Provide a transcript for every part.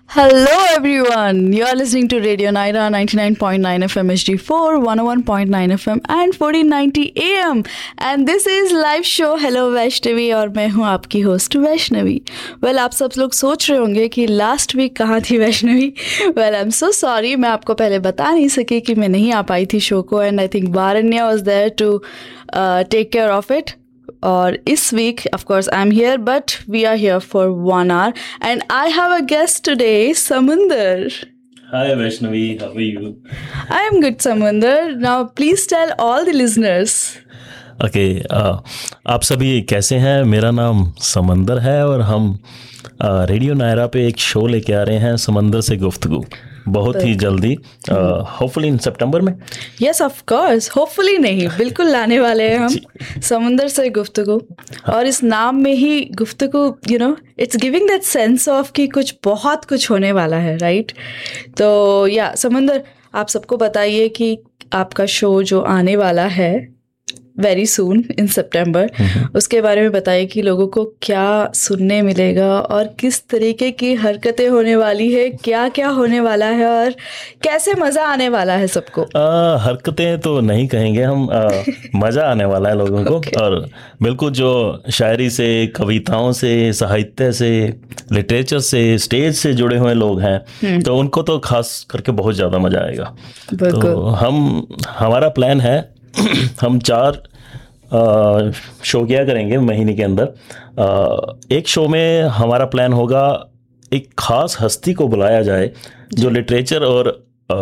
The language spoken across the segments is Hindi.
Hello everyone, you are listening to Radio Naira 99.9 FM HD4, 101.9 FM and 1490 AM and this is live show Hello Vaishnavi और मैं हूँ आपकी होस्ट वैष्णवी। वेल आप सब लोग सोच रहे होंगे कि लास्ट वीक कहाँ थी Vaishnavi. Well I am so sorry, मैं आपको पहले बता नहीं सकी कि मैं नहीं आ पाई थी शो को and I think वारण्या was there to take care of it. और इस week of course I'm here but we are here for 1 hour and I have a guest today, Samundar. Hi Vaishnavi, how are you? I am good, Samundar. Now please tell all the listeners. Okay, आप सभी कैसे हैं? मेरा नाम समंदर है और हम रेडियो नायरा पे एक शो लेके आ रहे हैं, समंदर से गुफ्तगू, बहुत ही जल्दी, होपफुली इन सितंबर में। यस ऑफ कोर्स, होपफुली नहीं, बिल्कुल लाने वाले हैं हम समुंदर से गुफ्तगू। और इस नाम में ही गुफ्तगू, you know, it's giving that sense of कि बहुत कुछ होने वाला है, राइट? तो या समुंदर, आप सबको बताइए कि आपका शो जो आने वाला है वेरी सून इन सितंबर, उसके बारे में बताइए कि लोगों को क्या सुनने मिलेगा और किस तरीके की हरकतें होने वाली है, क्या क्या होने वाला है और कैसे मज़ा आने वाला है सबको। हरकतें तो नहीं कहेंगे हम, मज़ा आने वाला है लोगों को। okay. और बिल्कुल जो शायरी से, कविताओं से, साहित्य से, लिटरेचर से, स्टेज से जुड़े हुए लोग हैं तो उनको तो खास करके बहुत ज़्यादा मज़ा आएगा। तो हमारा प्लान है हम 4 शो किया करेंगे महीने के अंदर। एक शो में हमारा प्लान होगा एक ख़ास हस्ती को बुलाया जाए जो लिटरेचर और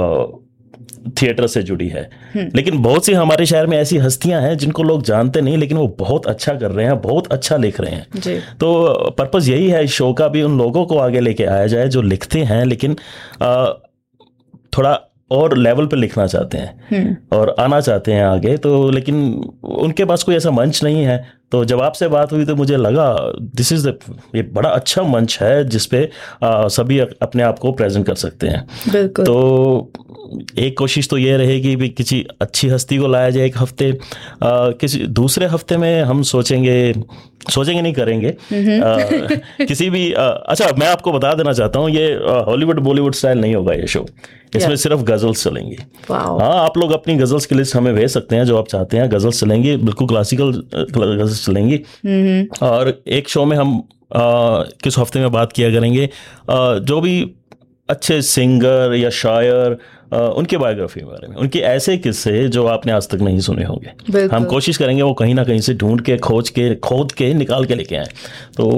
थिएटर से जुड़ी है। लेकिन बहुत सी हमारे शहर में ऐसी हस्तियां हैं जिनको लोग जानते नहीं, लेकिन वो बहुत अच्छा कर रहे हैं, बहुत अच्छा लिख रहे हैं जी। तो पर्पज़ यही है इस शो का भी, उन लोगों को आगे लेके आया जाए जो लिखते हैं लेकिन थोड़ा और लेवल पे लिखना चाहते हैं और आना चाहते हैं आगे, तो लेकिन उनके पास कोई ऐसा मंच नहीं है। तो जब आपसे बात हुई तो मुझे लगा दिस इज़ ये बड़ा अच्छा मंच है जिसपे सभी अपने आप को प्रेजेंट कर सकते हैं। तो एक कोशिश तो ये रहेगी भी किसी अच्छी हस्ती को लाया जाए एक हफ्ते, किसी दूसरे हफ्ते में हम सोचेंगे नहीं करेंगे किसी भी अच्छा, मैं आपको बता देना चाहता हूँ ये हॉलीवुड बॉलीवुड स्टाइल नहीं होगा ये शो, इसमें सिर्फ गजल्स चलेंगी। हाँ, आप लोग अपनी गजल्स की लिस्ट हमें भेज सकते हैं जो आप चाहते हैं, गजल्स चलेंगी, बिल्कुल क्लासिकल गजल्स चलेंगी। और एक शो में हम किस हफ्ते में बात किया करेंगे जो भी अच्छे सिंगर या शायर, उनके बायोग्राफी के बारे में, उनके ऐसे किस्से जो आपने आज तक नहीं सुने होंगे, हम कोशिश करेंगे वो कहीं ना कहीं से ढूंढ के खोद के निकाल के लेके आए। तो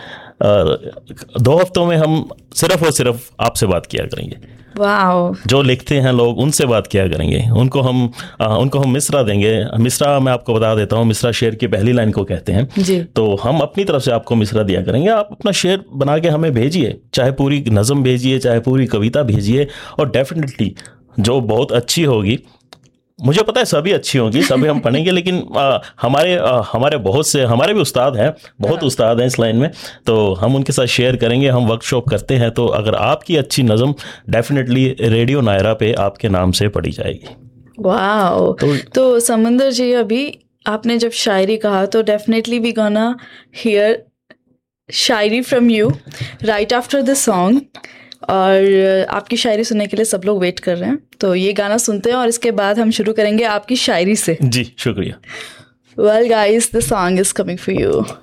2 हफ्तों में हम सिर्फ और सिर्फ आपसे बात किया करेंगे। वाओ, जो लिखते हैं लोग उनसे बात किया करेंगे, उनको हम मिसरा देंगे। मिसरा मैं आपको बता देता हूँ, मिसरा शेर की पहली लाइन को कहते हैं जी। तो हम अपनी तरफ से आपको मिसरा दिया करेंगे, आप अपना शेर बना के हमें भेजिए, चाहे पूरी नज़म भेजिए, चाहे पूरी कविता भेजिए, और डेफिनेटली जो बहुत अच्छी होगी, मुझे पता है सभी अच्छी होंगी, सभी हम पढ़ेंगे, लेकिन हमारे बहुत से हमारे भी उस्ताद हैं, बहुत उस्ताद हैं इस लाइन में, तो हम उनके साथ शेयर करेंगे, हम वर्कशॉप करते हैं। तो अगर आपकी अच्छी नज़म डेफिनेटली रेडियो नायरा पे आपके नाम से पढ़ी जाएगी। वाओ, तो समंदर जी, अभी आपने जब शायरी कहा तो definitely we gonna here Shayari from you right after the song, और आपकी शायरी सुनने के लिए सब लोग वेट कर रहे हैं। तो ये गाना सुनते हैं और इसके बाद हम शुरू करेंगे आपकी शायरी से। जी शुक्रिया। Well guys, the song is coming for you.